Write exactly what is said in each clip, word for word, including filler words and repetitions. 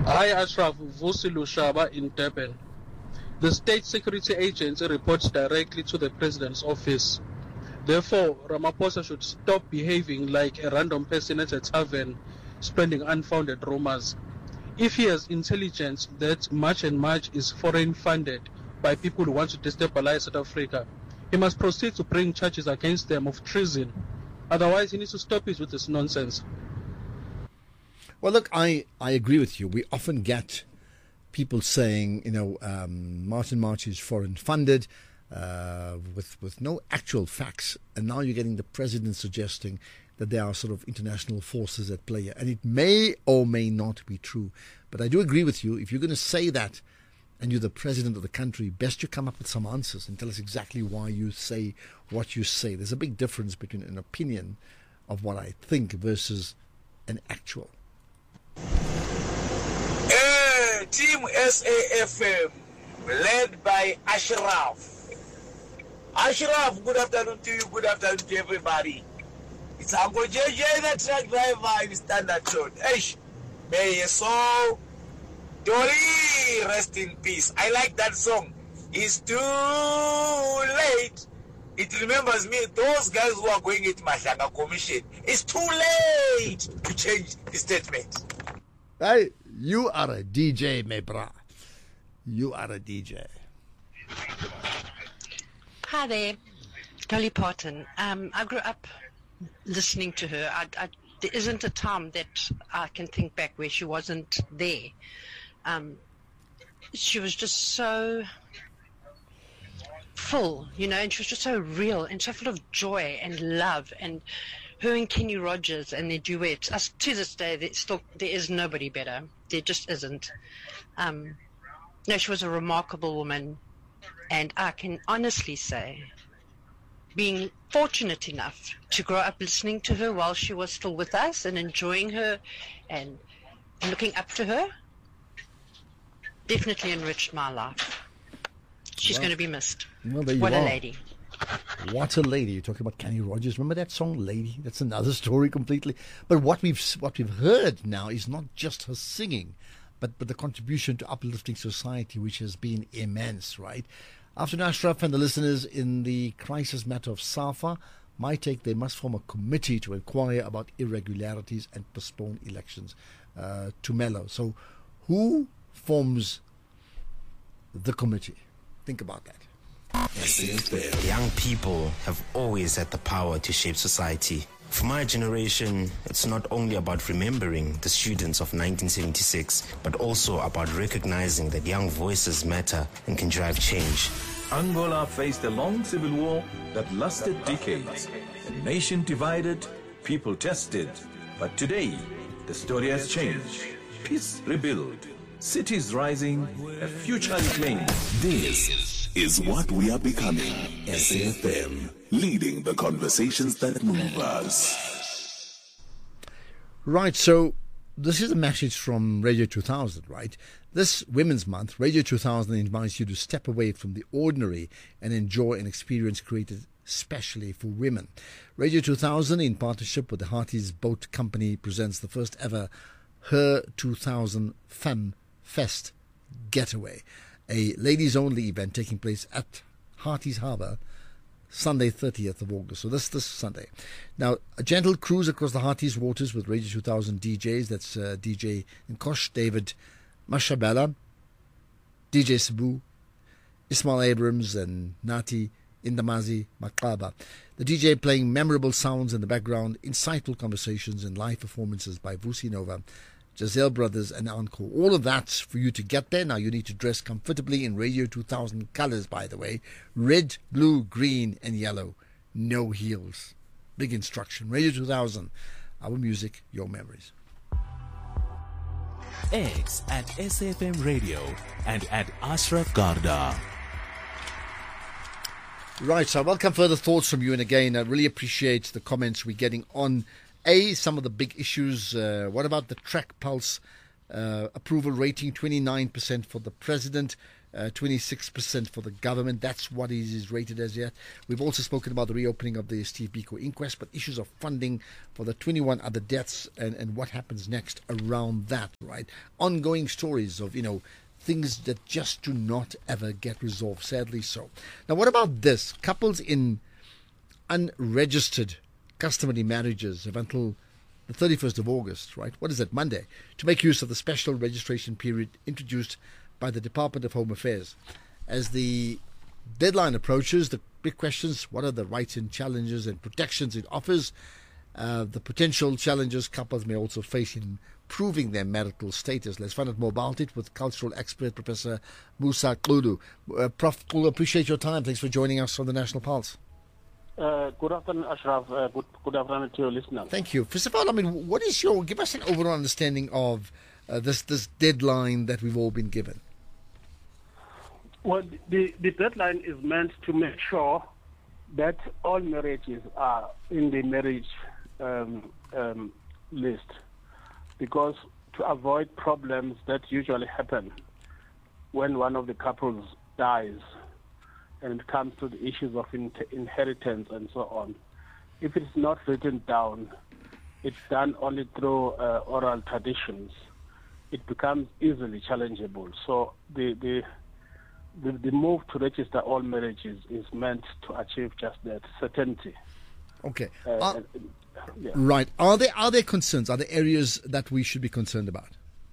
Hi, Ashraf. Vusi Lushaba in Durban. The state security agency reports directly to the president's office. Therefore, Ramaphosa should stop behaving like a random person at a tavern, spreading unfounded rumors. If he has intelligence that March and March is foreign funded by people who want to destabilize South Africa, he must proceed to bring charges against them of treason. Otherwise, he needs to stop it with this nonsense. Well, look, I, I agree with you. We often get people saying, you know, um, Martin March is foreign funded uh, with, with no actual facts. And now you're getting the president suggesting that there are sort of international forces at play. And it may or may not be true. But I do agree with you. If you're going to say that and you're the president of the country, best you come up with some answers and tell us exactly why you say what you say. There's a big difference between an opinion of what I think versus an actual. Uh, Team S A F M, led by Ashraf. Ashraf, good afternoon to you, good afternoon to everybody. It's Uncle J J, the truck driver in Standard Road. Eish, may your soul, Dolly, rest in peace. I like that song. It's too late. It remembers me, those guys who are going into Mashanga Commission. It's too late to change the statement. Hey, you are a D J, my bra. You are a D J. Hi there, Dolly Parton. Um, I grew up listening to her. I, I, there isn't a time that I can think back where she wasn't there. Um, she was just so full, you know, and she was just so real and so full of joy and love. And her and Kenny Rogers and their duet, us, to this day, there, still, there is nobody better. There just isn't. Um, no, she was a remarkable woman, and I can honestly say, being fortunate enough to grow up listening to her while she was still with us and enjoying her and, and looking up to her, definitely enriched my life. She's well, going to be missed. Well, there you what are. a lady. What a lady. You're talking about Kenny Rogers. Remember that song, Lady? That's another story completely. But what we've what we've heard now is not just her singing, but, but the contribution to uplifting society, which has been immense, right? After Ashraf and the listeners, in the crisis matter of SAFA, my take, they must form a committee to inquire about irregularities and postpone elections uh, to mellow. So who forms the committee? Think about that. Young people have always had the power to shape society. For my generation, it's not only about remembering the students of nineteen seventy-six, but also about recognizing that young voices matter and can drive change. Angola faced a long civil war that lasted decades. A nation divided, people tested. But today, the story has changed. Peace rebuilt, cities rising, a future reclaimed. This is what we are becoming. S A F M, leading the conversations that move us. Right, so this is a message from Radio two thousand, right? This Women's Month, Radio two thousand invites you to step away from the ordinary and enjoy an experience created specially for women. Radio two thousand, in partnership with the Hearties Boat Company, presents the first ever Her two thousand Femme Fest Getaway, a ladies-only event taking place at Hearties Harbour, Sunday, thirtieth of August. So this this Sunday. Now, a gentle cruise across the Hearties waters with Radio two thousand D Js. That's uh, D J Nkosh, David Mashabela, D J Sabu, Ismail Abrams, and Nati Indamazi Makaba. The D J playing memorable sounds in the background, insightful conversations, and live performances by Vusi Nova, Giselle Brothers, and Encore. All of that's for you to get there. Now you need to dress comfortably in Radio two thousand colors, by the way. Red, blue, green, and yellow. No heels. Big instruction. Radio two thousand. Our music, your memories. X at S A F M Radio and at Ashraf Garda. Right, so I welcome further thoughts from you. And again, I really appreciate the comments we're getting on A, some of the big issues. Uh, what about the Track Pulse uh, approval rating? twenty-nine percent for the president. uh, twenty-six percent for the government. That's what it is rated as yet. We've also spoken about the reopening of the Steve Biko inquest, but issues of funding for the twenty-one other deaths and, and what happens next around that, right? Ongoing stories of, you know, things that just do not ever get resolved, sadly so. Now, what about this? Couples in unregistered customary marriages have until the thirty-first of August, right? What is it, Monday, to make use of the special registration period introduced by the Department of Home Affairs. As the deadline approaches, the big questions: what are the rights and challenges and protections it offers? Uh, the potential challenges couples may also face in proving their marital status. Let's find out more about it with cultural expert Professor Musa Xulu. Uh, Professor Xulu, appreciate your time. Thanks for joining us on the National Pulse. Uh, good afternoon, Ashraf. Uh, good, good afternoon to your listeners. Thank you. First of all, I mean, what is your, give us an overall understanding of uh, this this deadline that we've all been given. Well, the, the deadline is meant to make sure that all marriages are in the marriage um, um, list, because to avoid problems that usually happen when one of the couples dies, and it comes to the issues of in- inheritance and so on. If it's not written down, it's done only through uh, oral traditions, it becomes easily challengeable. So the, the the the move to register all marriages is meant to achieve just that, certainty. Okay. Uh, are, and, yeah. Right. Are there are there concerns? Are there areas that we should be concerned about?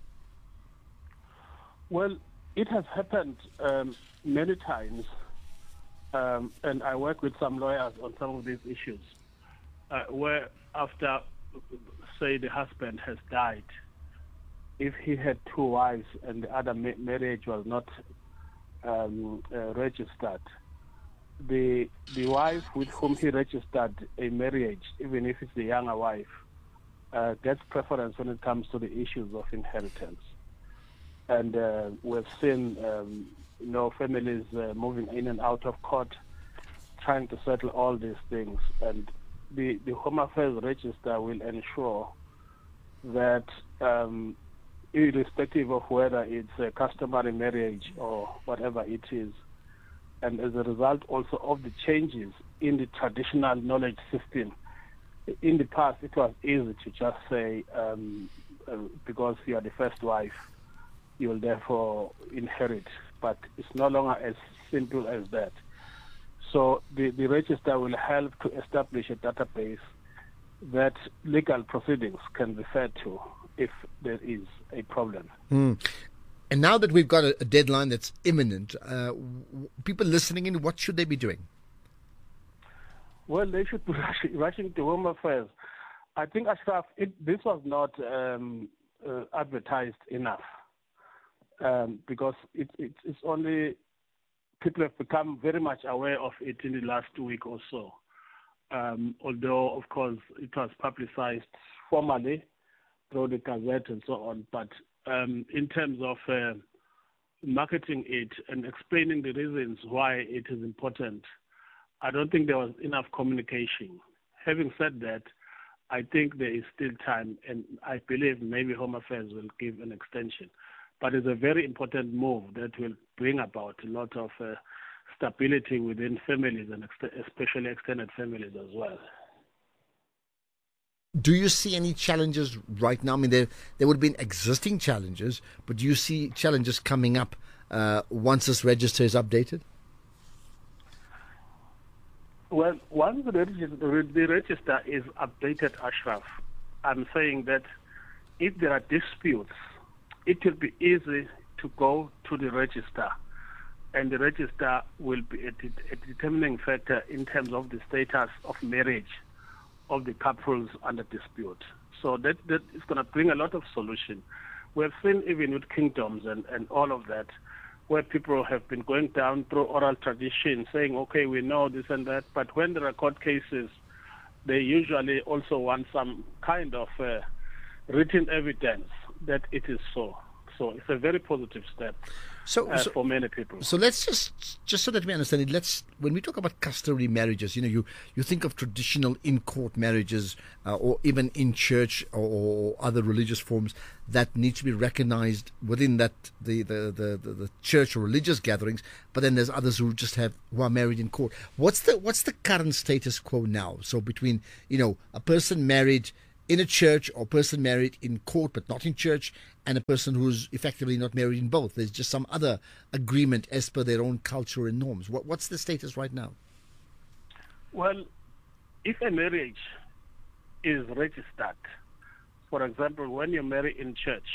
Well, it has happened um, many times. Um, and I work with some lawyers on some of these issues, uh, where after, say, the husband has died, if he had two wives and the other ma- marriage was not um, uh, registered, the the wife with whom he registered a marriage, even if it's the younger wife, uh, gets preference when it comes to the issues of inheritance. And uh, we've seen um, you know, families uh, moving in and out of court, trying to settle all these things. And the, the Home Affairs Register will ensure that, um, irrespective of whether it's a customary marriage or whatever it is, and as a result also of the changes in the traditional knowledge system, in the past it was easy to just say, um, uh, because you are the first wife, you will therefore inherit. But it's no longer as simple as that. So the, the register will help to establish a database that legal proceedings can refer to if there is a problem. Mm. And now that we've got a, a deadline that's imminent, uh, w- people listening in, what should they be doing? Well, they should be rushing, rushing to Home Affairs. I think, Ashraf, it, this was not um, uh, advertised enough. Um, because it, it, it's only people have become very much aware of it in the last week or so. Um, although, of course, it was publicized formally through the Gazette and so on. But um, in terms of uh, marketing it and explaining the reasons why it is important, I don't think there was enough communication. Having said that, I think there is still time, and I believe maybe Home Affairs will give an extension. But it's a very important move that will bring about a lot of uh, stability within families, and ex- especially extended families as well. Do you see any challenges right now? I mean, there there would have been existing challenges, but do you see challenges coming up uh, once this register is updated? Well, once the register, the register is updated, Ashraf, I'm saying that if there are disputes, it will be easy to go to the register, and the register will be a, de- a determining factor in terms of the status of marriage of the couples under dispute. So that, that is going to bring a lot of solution. We have seen even with kingdoms and, and all of that, where people have been going down through oral tradition, saying, okay, we know this and that, but when there are court cases, they usually also want some kind of uh, written evidence that it is so. So it's a very positive step So, uh, so for many people. So let's just, just so that we understand it, let's, when we talk about customary marriages, you know, you, you think of traditional in-court marriages uh, or even in church or, or other religious forms that need to be recognized within that, the, the, the, the, the church or religious gatherings, but then there's others who just have, who are married in court. What's the, what's the current status quo now? So between, you know, a person married in a church or a person married in court but not in church, and a person who's effectively not married in both. There's just some other agreement as per their own culture and norms. What, what's the status right now? Well, if a marriage is registered, for example, when you marry in church,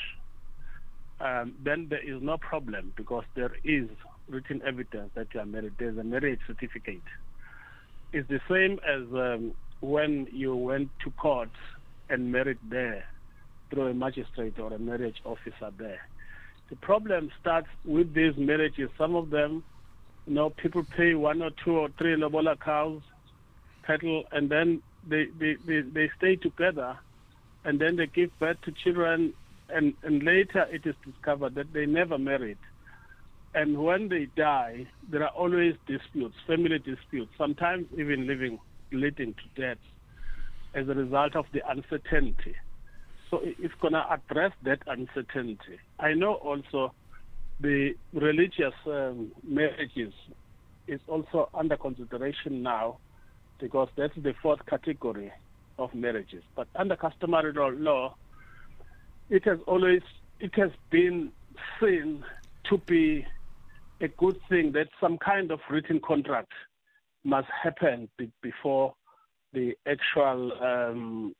um, then there is no problem because there is written evidence that you are married. There's a marriage certificate. It's the same as um, when you went to court and married there through a magistrate or a marriage officer there. The problem starts with these marriages. Some of them, you know, people pay one or two or three lobola cows, cattle, and then they, they, they, they stay together, and then they give birth to children, and, and later it is discovered that they never married. And when they die, there are always disputes, family disputes, sometimes even living, leading to death as a result of the uncertainty. So it's going to address that uncertainty. I know also the religious um, marriages is also under consideration now because that's the fourth category of marriages. But under customary law, it has always it has been seen to be a good thing that some kind of written contract must happen be- before the actual um,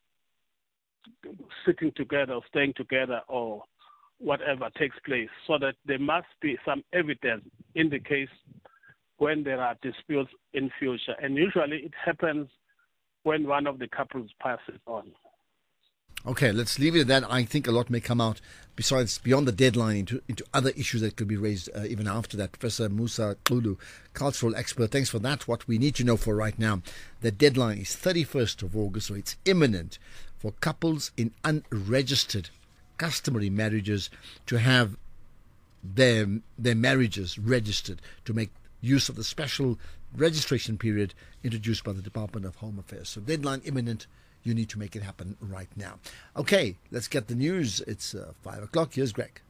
sitting together or staying together or whatever takes place, so that there must be some evidence in the case when there are disputes in future. And usually it happens when one of the couples passes on. Okay, let's leave it at that. I think a lot may come out besides beyond the deadline into, into other issues that could be raised uh, even after that. Professor Musa Xulu, cultural expert, thanks for that. What we need to know for right now, the deadline is thirty-first of August, so it's imminent for couples in unregistered customary marriages to have their, their marriages registered, to make use of the special registration period introduced by the Department of Home Affairs. So deadline imminent. You need to make it happen right now. Okay, let's get the news. It's uh, five o'clock. Here's Greg.